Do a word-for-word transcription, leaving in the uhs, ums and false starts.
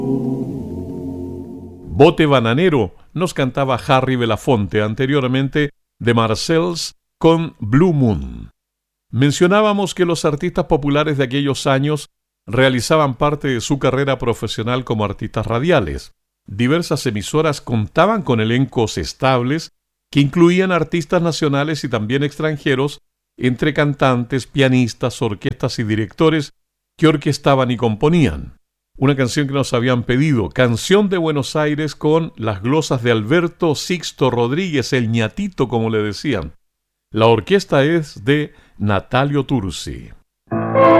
Bote Bananero nos cantaba Harry Belafonte, anteriormente The Marcells con Blue Moon. Mencionábamos que los artistas populares de aquellos años realizaban parte de su carrera profesional como artistas radiales. Diversas emisoras contaban con elencos estables que incluían artistas nacionales y también extranjeros, entre cantantes, pianistas, orquestas y directores que orquestaban y componían. Una canción que nos habían pedido, Canción de Buenos Aires, con las glosas de Alberto Sixto Rodríguez, el ñatito como le decían. La orquesta es de Natalio Tursi.